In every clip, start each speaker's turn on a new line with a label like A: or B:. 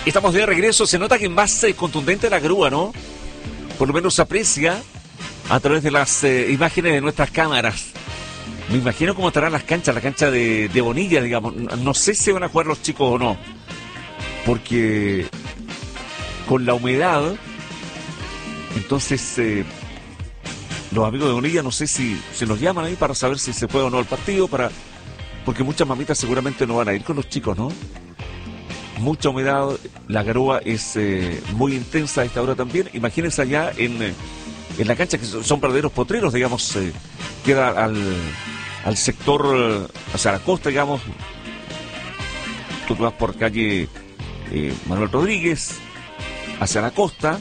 A: Estamos de regreso. Se nota que es más contundente la grúa, ¿no? Por lo menos se aprecia a través de las imágenes de nuestras cámaras. Me imagino cómo estarán las canchas, la cancha de Bonilla, digamos. No sé si van a jugar los chicos o no. Porque con la humedad, entonces los amigos de Bonilla no sé si nos llaman ahí para saber si se juega o no el partido, porque muchas mamitas seguramente no van a ir con los chicos, ¿no? Mucha humedad, la grúa es muy intensa a esta hora también. Imagínense allá en la cancha, que son verdaderos potreros, digamos, queda al sector, hacia la costa, digamos. Tú vas por calle Manuel Rodríguez, hacia la costa,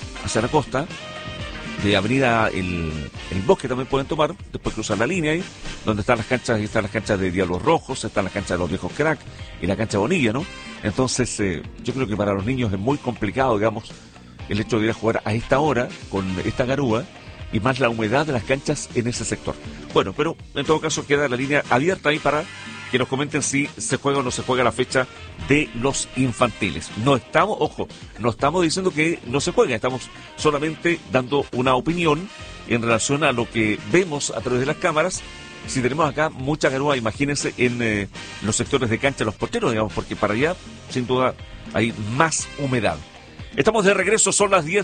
A: de avenida el Bosque también pueden tomar, después cruzar la línea ahí, donde están las canchas de Diablos Rojos, están las canchas de los Viejos Crack y la cancha Bonilla, ¿no? Entonces, yo creo que para los niños es muy complicado, digamos, el hecho de ir a jugar a esta hora con esta garúa y más la humedad de las canchas en ese sector. Bueno, pero en todo caso queda la línea abierta ahí para que nos comenten si se juega o no se juega la fecha de los infantiles. No estamos diciendo que no se juegue, estamos solamente dando una opinión en relación a lo que vemos a través de las cámaras. Si tenemos acá mucha garúa, imagínense en los sectores de cancha, los porteros, digamos, porque para allá, sin duda, hay más humedad. Estamos de regreso, son las 10.